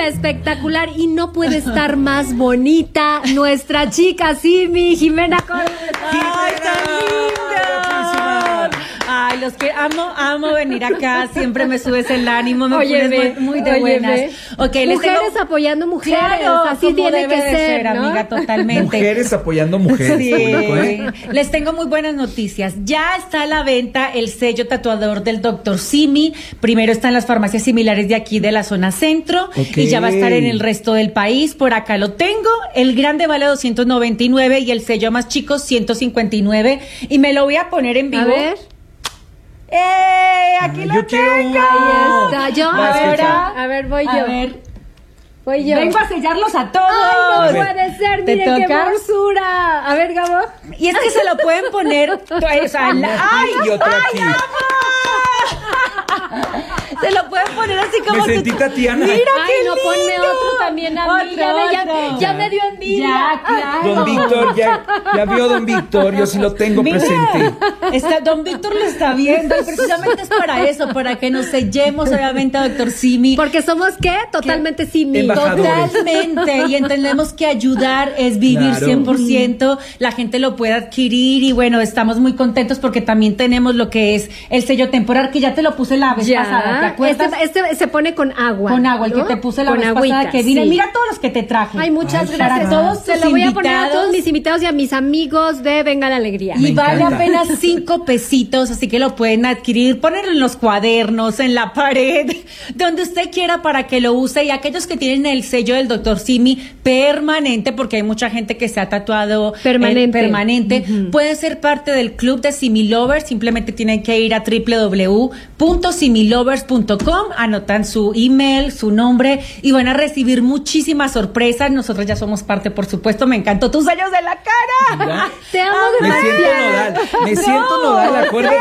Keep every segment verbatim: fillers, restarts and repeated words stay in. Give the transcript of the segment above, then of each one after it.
chica espectacular y no puede estar más bonita nuestra chica Simi, Jimena Córdoba. ¡Ay, tan linda! Ay, los que amo, amo venir acá. Siempre me subes el ánimo, me Oye, pones ve, muy, muy de oye, buenas. ve. Okay, les mujeres tengo... apoyando mujeres, Claro, así como tiene debe que de ser, ser, ¿no? amiga, totalmente. Mujeres apoyando mujeres. Sí. Público, ¿eh? Les tengo muy buenas noticias. Ya está a la venta el sello tatuador del doctor Simi. Primero está en las farmacias similares de aquí de la zona centro, Okay. y ya va a estar en el resto del país. Por acá lo tengo. El grande vale doscientos noventa y nueve y el sello más chico ciento cincuenta y nueve. Y me lo voy a poner en vivo. A ver. ¡Eh! Aquí Ah, lo yo quiero tengo. uno. Ahí está. Yo, Va, a ver, escucha. a ver, voy yo. A ver. Voy yo. Vengo a sellarlos a todos. Ay, no ver. puede ser, ¿Te miren qué toca? hermosura. A ver, Gabo. Y es que se lo pueden poner. O sea, la- ¡ay! Y otro ¡Ay, aquí. amo! Se lo pueden poner así como Me sentí que- Tatiana. Mira Ay, qué no, lindo. ponme otro también a mí. Otro, Ya, me- ya- otro. ya me dio envidia. Ya, claro. Don Víctor, ya, ya vio Don Víctor, yo sí lo tengo Mira, presente. está, don Víctor lo está viendo y precisamente es para eso, para que nos sellemos obviamente a doctor Simi. Porque somos, ¿qué? Totalmente Simi. Embajadores. Totalmente, y entendemos que ayudar es vivir Claro. cien por ciento, la gente lo puede adquirir y bueno, estamos muy contentos porque también tenemos lo que es el sello temporal, que ya te lo puse la vez pasada, ¿te Ya. acuerdas? Este, este se pone con agua. Con agua, el ¿no? que te puse la Con vez agüita, pasada, que vine, sí. mira todos los que te traje. Ay, muchas Ay, gracias. para todos Se tus lo voy a poner a invitados. todos mis invitados y a mis amigos de Venga la Alegría. Y Me vale encanta. apenas cinco pesitos, así que lo pueden adquirir, ponerlo en los cuadernos, en la pared, donde usted quiera para que lo use. Y aquellos que tienen el sello del doctor Simi permanente, porque hay mucha gente que se ha tatuado Permanente. eh, permanente, Ujú. pueden ser parte del club de Simi Lovers. Simplemente tienen que ir a doble u doble u doble u punto similovers punto com, anotan su email, su nombre y van a recibir muchísimas sorpresas. Nosotros ya somos parte, por supuesto. Me encantó tus sellos de la cara. Mira. Te amo Me siento demasiado. nodal, me siento nodal, acuérdate.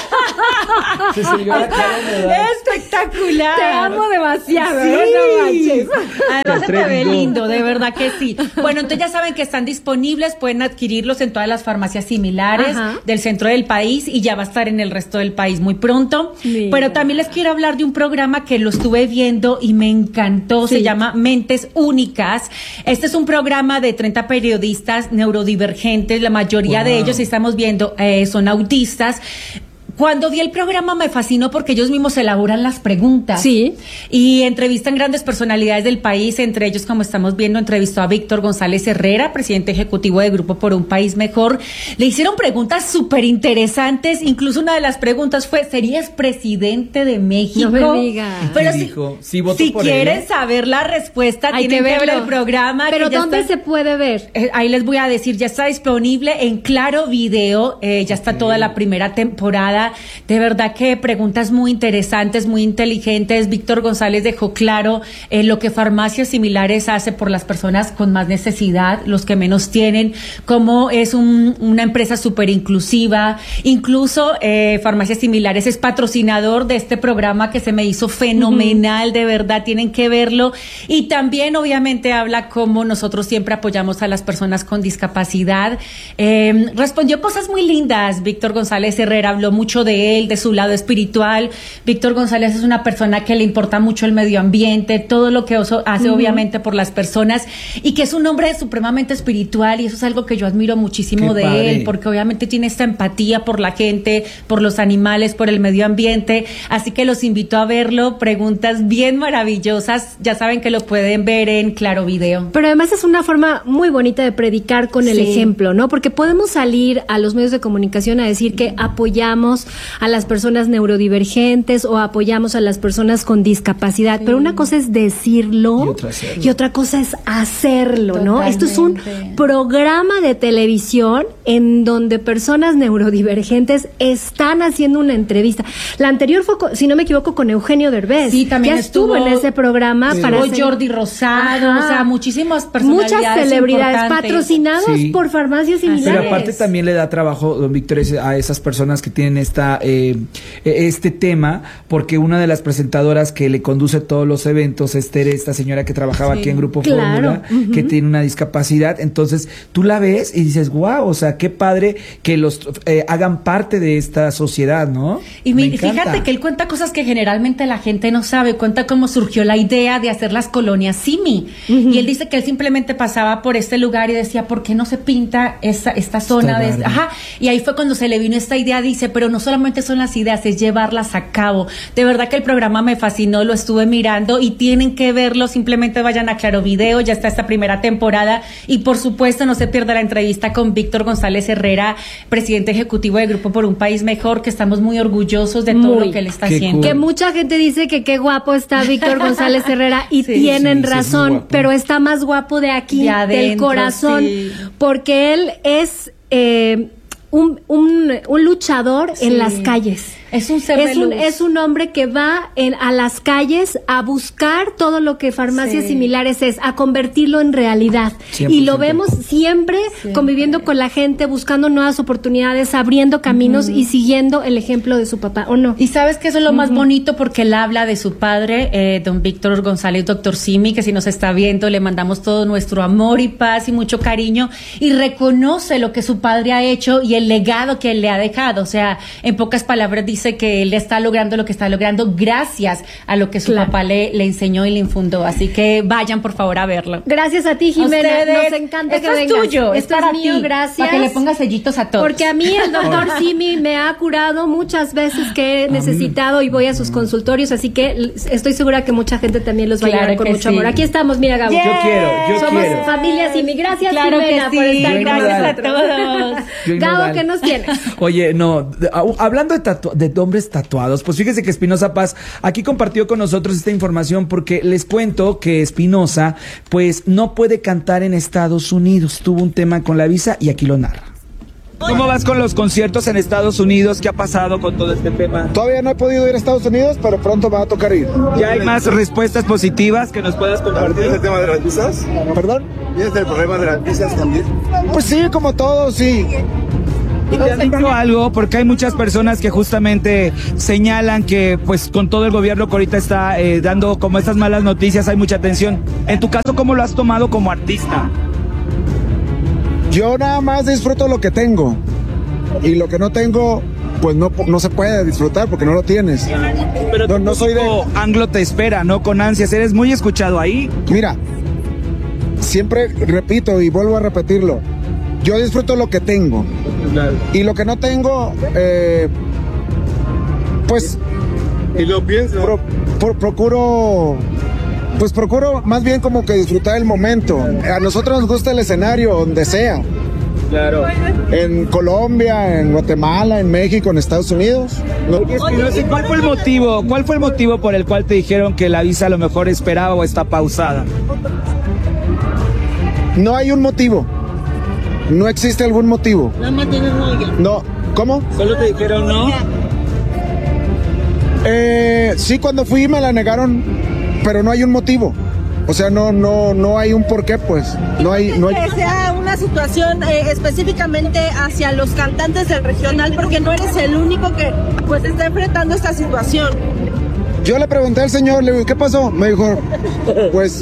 Se subió la cara nodal. Espectacular. Te amo demasiado. Sí. No manches. Además se te ve Atrevido. lindo, de verdad que sí. Bueno, entonces ya saben que están disponibles, pueden adquirirlos en todas las farmacias similares Ajá. del centro del país y ya va a estar en el resto del país muy pronto. Mira. Pero también les quiero hablar de un programa que lo estuve viendo y me encantó, Sí. se llama Mentes Únicas. Este es un programa de treinta periodistas neurodivergentes, la mayoría de Wow. ellos, estamos viendo, eh, son autistas. Cuando vi el programa me fascinó porque ellos mismos elaboran las preguntas. Sí. Y entrevistan grandes personalidades del país, entre ellos, como estamos viendo, entrevistó a Víctor González Herrera, presidente ejecutivo de Grupo por un País Mejor. Le hicieron preguntas súper interesantes, incluso una de las preguntas fue, ¿serías presidente de México? No me digas. Pero Y si, dijo, sí, voto si por quieren él, ¿eh? saber la respuesta, Hay tienen que que, ver verlo. el programa. Pero que ya ¿dónde está- se puede ver? eh, ahí les voy a decir, ya está disponible en Claro Video, eh, ya está toda la primera temporada. De verdad que preguntas muy interesantes, muy inteligentes. Víctor González dejó claro eh, lo que farmacias similares hace por las personas con más necesidad, los que menos tienen, cómo es un- una empresa súper inclusiva. Incluso eh, farmacias similares es patrocinador de este programa que se me hizo fenomenal, de verdad, tienen que verlo. Y también obviamente habla cómo nosotros siempre apoyamos a las personas con discapacidad. Eh, respondió cosas muy lindas. Víctor González Herrera habló mucho de él, de su lado espiritual. Víctor González es una persona que le importa mucho el medio ambiente, todo lo que oso- hace obviamente por las personas y que es un hombre supremamente espiritual y eso es algo que yo admiro muchísimo Qué de padre. él, porque obviamente tiene esta empatía por la gente, por los animales, por el medio ambiente. Así que los invito a verlo. Preguntas bien maravillosas. Ya saben que lo pueden ver en Claro Video. Pero además es una forma muy bonita de predicar con el Sí. ejemplo, ¿no? Porque podemos salir a los medios de comunicación a decir que apoyamos a las personas neurodivergentes o apoyamos a las personas con discapacidad, pero una cosa es decirlo Y otra hacerlo. y otra cosa es hacerlo, ¿no? Esto es un Totalmente. programa de televisión en donde personas neurodivergentes están haciendo una entrevista. La anterior fue, con- si no me equivoco, con Eugenio Derbez. Sí, también ya estuvo, estuvo- en ese programa Sí. para O hacer- Jordi Rosado, Ajá. o sea, muchísimas personalidades muchas celebridades importantes. patrocinados Sí. por farmacias Pero similares. aparte también le da trabajo, don Víctor, ese- a esas personas que tienen esta eh, este tema, porque una de las presentadoras que le conduce todos los eventos es Tere, esta señora que trabajaba sí, aquí en Grupo claro. Fórmula, uh-huh. que tiene una discapacidad. Entonces tú la ves y dices, wow, o sea, qué padre que los eh, hagan parte de esta sociedad, ¿no? Y mi, fíjate que él cuenta cosas que generalmente la gente no sabe, cuenta cómo surgió la idea de hacer las colonias Simi. Uh-huh. Y él dice que él simplemente pasaba por este lugar y decía, ¿por qué no se pinta esta, esta zona? De, ajá. Y ahí fue cuando se le vino esta idea, dice, pero no solamente son las ideas, es llevarlas a cabo. De verdad que el programa me fascinó, lo estuve mirando y tienen que verlo, simplemente vayan a Claro Video, ya está esta primera temporada y por supuesto no se pierda la entrevista con Víctor González Herrera, presidente ejecutivo de Grupo Por un País Mejor, que estamos muy orgullosos de todo muy, lo que él está haciendo. Cool. Que mucha gente dice que qué guapo está Víctor González Herrera y sí, tienen sí, razón, sí, pero está más guapo de aquí, de adentro, del corazón, sí. porque él es eh, un, un, un luchador sí. en las calles. Es un ser es de un, luz. es un hombre que va en, a las calles a buscar todo lo que farmacias sí. similares es, a convertirlo en realidad. cien por ciento. Y lo vemos siempre sí. conviviendo con la gente, buscando nuevas oportunidades, abriendo caminos uh-huh. y siguiendo el ejemplo de su papá, ¿o no? Y sabes que eso es lo uh-huh. más bonito porque él habla de su padre, eh, don Víctor González, doctor Simi, que si nos está viendo le mandamos todo nuestro amor y paz y mucho cariño, y reconoce lo que su padre ha hecho y el legado que él le ha dejado. O sea, en pocas palabras dice dice que él está logrando lo que está logrando gracias a lo que su claro. papá le, le enseñó y le infundó. Así que vayan, por favor, a verlo. Gracias a ti, Jimena. Ustedes, nos encanta esto que es vengas. tuyo, Esto es es para mío, ti, gracias. para que le pongas sellitos a todos. Porque a mí el doctor Simi me ha curado muchas veces que he necesitado y voy a sus consultorios, así que estoy segura que mucha gente también los va claro a llevar con mucho sí. amor. Aquí estamos, mira, Gabo. Yeah. Yo quiero, yo Somos quiero. familia Simi. Gracias, claro Jimena, que sí. por estar Gracias a todos. Gabo, ¿qué nos tienes? Oye, no, hablando de, tatu de hombres tatuados, pues fíjese que Espinosa Paz aquí compartió con nosotros esta información porque les cuento que Espinosa pues no puede cantar en Estados Unidos, tuvo un tema con la visa y aquí lo narra. ¿Cómo vas con los conciertos en Estados Unidos? ¿Qué ha pasado con todo este tema? Todavía no he podido ir a Estados Unidos, pero pronto me va a tocar ir. ¿Ya hay más respuestas positivas que nos puedas compartir? ¿Tienes el tema de las visas? ¿Perdón? ¿Tienes el problema de las visas también? Pues sí, como todo, sí. ¿Y te han dicho algo? Porque hay muchas personas que justamente señalan que pues con todo el gobierno que ahorita está eh, dando como estas malas noticias hay mucha tensión. En tu caso, ¿cómo lo has tomado como artista? Yo nada más disfruto lo que tengo y lo que no tengo pues no, no se puede disfrutar porque no lo tienes. Pero no, no soy de... Anglo te espera, ¿no? Con ansias, eres muy escuchado ahí. Mira, siempre repito y vuelvo a repetirlo, yo disfruto lo que tengo. Claro. Y lo que no tengo, eh, pues... Y lo pienso. Pro, pro, procuro... Pues procuro más bien como que disfrutar el momento. A nosotros nos gusta el escenario, donde sea. Claro. En Colombia, en Guatemala, en México, en Estados Unidos. No. Oye, ¿cuál fue el motivo? ¿Cuál fue el motivo por el cual te dijeron que la visa a lo mejor esperaba o está pausada? No hay un motivo. No existe algún motivo. No, ¿cómo? ¿Solo te dijeron no? Eh, sí, cuando fui me la negaron, pero no hay un motivo. O sea, no, no, no hay un porqué, pues. No hay, no hay... Que sea una situación eh, específicamente hacia los cantantes del regional, porque no eres el único que pues está enfrentando esta situación. Yo le pregunté al señor, le digo, ¿qué pasó? Me dijo, pues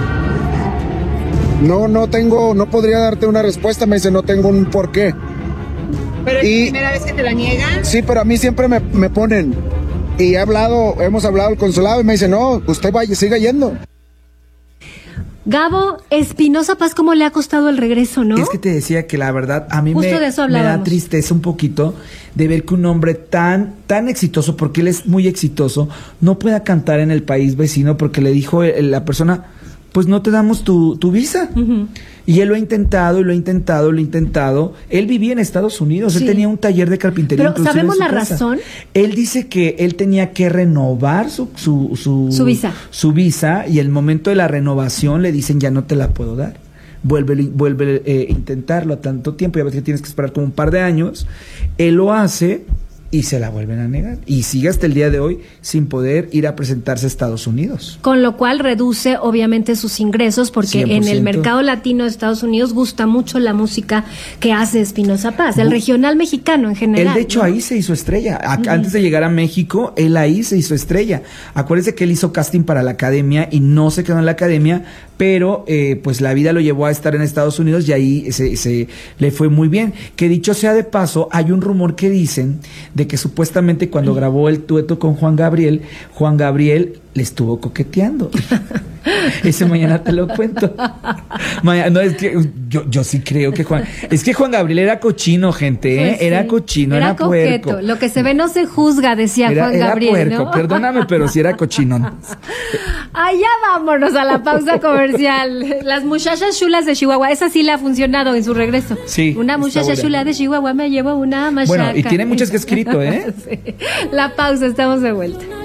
no, no tengo, no podría darte una respuesta. Me dice, no tengo un porqué. ¿Pero es y, la primera vez que te la niegan? Sí, pero a mí siempre me, me ponen. Y he hablado, hemos hablado al consulado y me dice, no, usted vaya, siga yendo. Gabo, Espinosa Paz, ¿cómo le ha costado el regreso, no? Es que te decía que la verdad, a mí me, me da tristeza un poquito de ver que un hombre tan, tan exitoso, porque él es muy exitoso, no pueda cantar en el país vecino porque le dijo la persona, pues no te damos tu, tu visa. Uh-huh. Y él lo ha intentado, y lo ha intentado, lo ha intentado. Él vivía en Estados Unidos, sí. Él tenía un taller de carpintería. Pero ¿sabemos la casa. razón? Él dice que él tenía que renovar su su, su, su visa. Su visa, y el momento de la renovación le dicen, ya no te la puedo dar. Vuelve, vuelve eh, a intentarlo a tanto tiempo, ya ves que tienes que esperar como un par de años. Él lo hace, y se la vuelven a negar. Y sigue hasta el día de hoy sin poder ir a presentarse a Estados Unidos. Con lo cual reduce obviamente sus ingresos porque cien por ciento. En el mercado latino de Estados Unidos gusta mucho la música que hace Espinoza Paz, el regional mexicano en general. Él de hecho, ¿no? Ahí se hizo estrella. A, uh-huh. Antes de llegar a México, él ahí se hizo estrella. Acuérdese que él hizo casting para la academia y no se quedó en la academia, pero eh, pues la vida lo llevó a estar en Estados Unidos y ahí se, se le fue muy bien. Que dicho sea de paso, hay un rumor que dicen de que supuestamente cuando uh-huh. grabó el dueto con Juan Gabriel, Juan Gabriel le estuvo coqueteando. Ese mañana te lo cuento. Mañana, no, es que yo, yo sí creo que Juan... Es que Juan Gabriel era cochino, gente, ¿eh? Pues sí. Era cochino, era, era coqueto. Puerco. Lo que se ve no se juzga, decía era, Juan era Gabriel, puerco, ¿no? Perdóname, pero sí era cochino. Allá vámonos a la pausa comercial. Las muchachas chulas de Chihuahua, esa sí le ha funcionado en su regreso. Sí. Una muchacha chula de Chihuahua me llevó una machaca. Bueno, y tiene muchas que escrito, ¿eh? Sí. La pausa, estamos de vuelta.